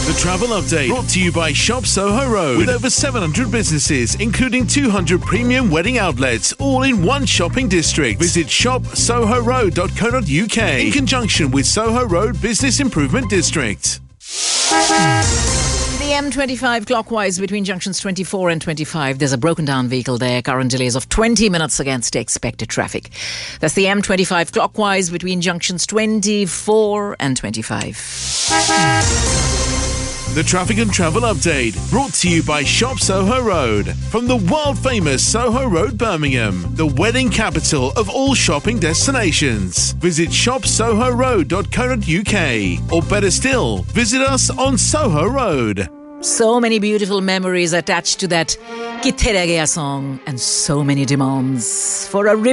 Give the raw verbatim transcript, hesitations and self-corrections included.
The Travel Update, brought to you by Shop Soho Road, with over seven hundred businesses, including two hundred premium wedding outlets, all in one shopping district. Visit shop soho road dot co dot uk in conjunction with Soho Road Business Improvement District. The M twenty-five clockwise between junctions twenty-four and twenty-five. There's a broken down vehicle there. Current delays of twenty minutes against expected traffic. That's the M twenty-five clockwise between junctions twenty-four and twenty-five. The Traffic and Travel Update, brought to you by Shop Soho Road. From the world-famous Soho Road, Birmingham, the wedding capital of all shopping destinations. Visit shop soho road dot co dot uk, or better still, visit us on Soho Road. So many beautiful memories attached to that Kitte Rege song, and so many demands for a